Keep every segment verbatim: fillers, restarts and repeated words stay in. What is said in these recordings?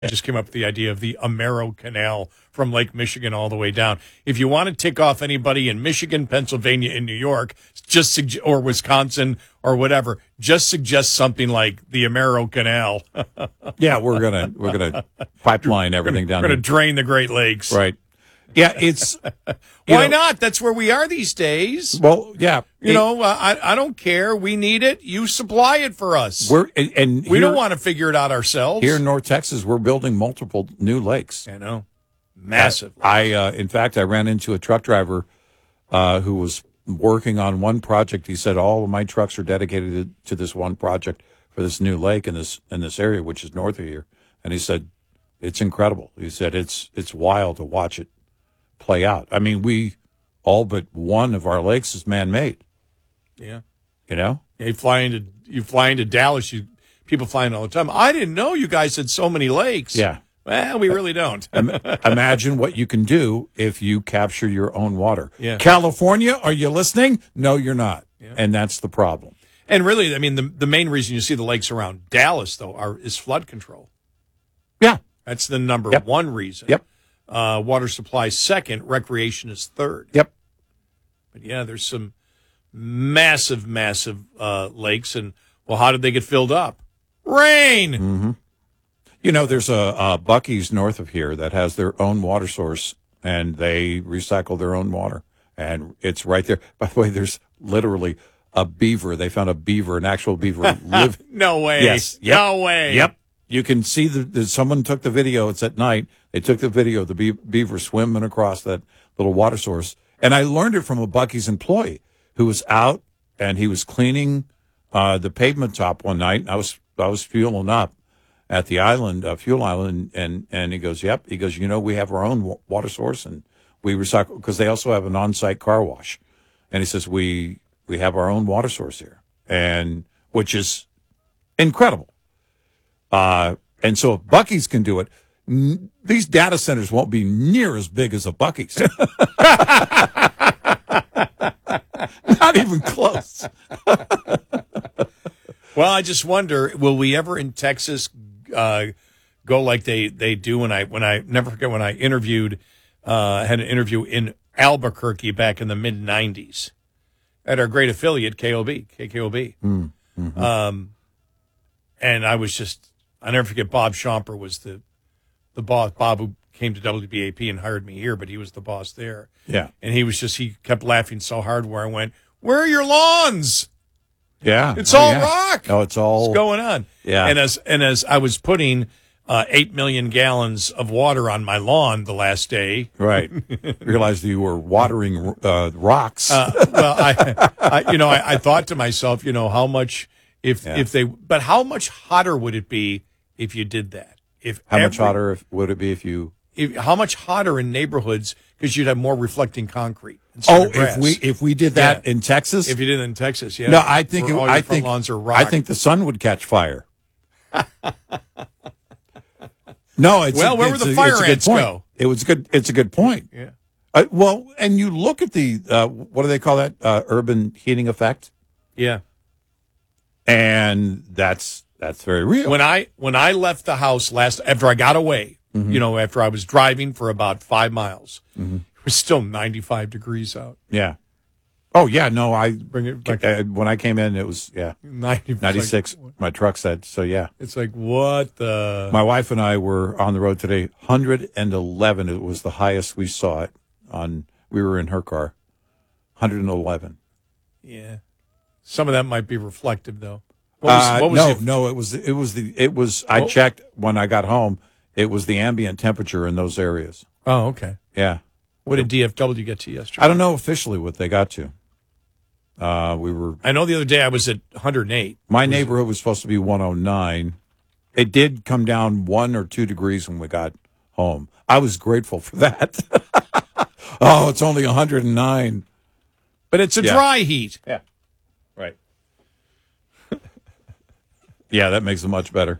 I just came up with the idea of the Amero Canal from Lake Michigan all the way down. If you want to tick off anybody in Michigan, Pennsylvania, and New York, just sug- or Wisconsin or whatever, just suggest something like the Amero Canal. Yeah, we're gonna we're gonna pipeline everything down. We're here. gonna drain the Great Lakes, right? Yeah, it's why know, not? That's where we are these days. Well, yeah, you it, know, uh, I I don't care. We need it. You supply it for us. We're and, and we here, don't want to figure it out ourselves. Here in North Texas, we're building multiple new lakes. I know, massive. I, I uh, in fact, I ran into a truck driver uh, who was working on one project. He said all of my trucks are dedicated to this one project for this new lake in this in this area, which is north of here. And he said it's incredible. He said it's it's wild to watch it play out. I mean, we all but one of our lakes is man-made. Yeah, you know, yeah, you fly into you fly into Dallas. You people fly in all the time. I didn't know you guys had so many lakes. Yeah, well, we really don't. Imagine what you can do if you capture your own water. Yeah. California, are you listening? No, you're not, yeah. And that's the problem. And really, I mean, the the main reason you see the lakes around Dallas though are is flood control. Yeah, that's the number yep. one reason. Yep. Uh, water supply second, recreation is third. Yep. But yeah, there's some massive, massive uh, lakes, and well, how did they get filled up? Rain. Mm-hmm. You know, there's a, a Buc-ee's north of here that has their own water source, and they recycle their own water, and it's right there. By the way, there's literally a beaver. They found a beaver, an actual beaver. live. No way. Yes. Yep. No way. Yep. You can see the, the someone took the video. It's at night. They took the video of the be- beaver swimming across that little water source. And I learned it from a Buc-ee's employee who was out and he was cleaning uh, the pavement top one night. I was I was fueling up at the island, uh, fuel island, and and he goes, "Yep." He goes, "You know, we have our own w- water source and we recycle because they also have an on-site car wash." And he says, "We we have our own water source here," and which is incredible. Uh, and so if Buc-ee's can do it, n- these data centers won't be near as big as a Buc-ee's. Not even close. Well, I just wonder, will we ever in Texas uh, go like they, they do when I, when I never forget when I interviewed, uh, had an interview in Albuquerque back in the mid nineties at our great affiliate, K O B, K K O B. Mm, mm-hmm. Um, and I was just, I never forget Bob Schomper was the, the boss, Bob who came to W B A P and hired me here, but he was the boss there. Yeah. And he was just, he kept laughing so hard where I went, where are your lawns? Yeah. It's oh, all yeah. rock. Oh, it's all What's going on? Yeah. And as, and as I was putting uh, eight million gallons of water on my lawn the last day. Right. Realized you were watering uh, rocks. uh, well, I, I, you know, I, I thought to myself, you know, how much, if, Yeah. if they, but how much hotter would it be if you did that? If How every, much hotter if, would it be if you? If, how much hotter in neighborhoods because you'd have more reflecting concrete. Oh, if we if we did that Yeah. in Texas, if you did it in Texas, yeah. no, I think Where it, all your I front think lawns are rock. I think the sun would catch fire. No, it's Well, a, where it's would the a, fire it's a good ants point. go? It was a good. It's a good point. Yeah. Uh, well, and you look at the uh, what do they call that? Uh, urban heating effect, Yeah. and that's that's very real. When I when I left the house last after I got away, Mm-hmm. you know, after I was driving for about five miles, Mm-hmm. it was still ninety-five degrees out. Yeah. Oh yeah. No, I Bring it back. uh, when I came in, it was yeah ninety, ninety-six. Like, my truck said so. Yeah. it's like what the My wife and I were on the road today. one hundred eleven. It was the highest we saw it on. We were in her car. one hundred eleven. yeah. Some of that might be reflective though. What was, Uh, what was no, it? no. It was. It was the. It was. I Oh. checked when I got home. It was the ambient temperature in those areas. Oh, okay. Yeah. What did D F W get to yesterday? I don't know officially what they got to. Uh, we were. I know the other day I was at one hundred eight. My neighborhood was supposed to be one oh nine. It did come down one or two degrees when we got home. I was grateful for that. Oh, it's only one hundred nine. But it's a Yeah. dry heat. Yeah. Right. Yeah, that makes it much better.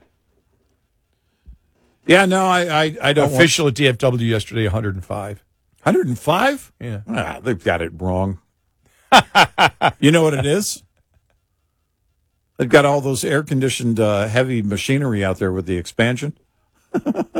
Yeah, no, I, I, I don't. Official at D F W yesterday, one hundred five. one hundred five? Yeah. Ah, they've got it wrong. You know what it is? They've got all those air-conditioned uh, heavy machinery out there with the expansion.